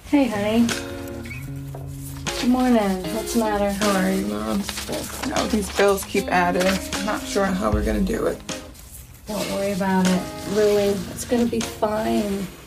Hey, honey. Good morning. What's the matter? How are you, Mom? No, these bills keep adding. I'm not sure how we're gonna do it. Don't worry about it, Louie. It's gonna be fine.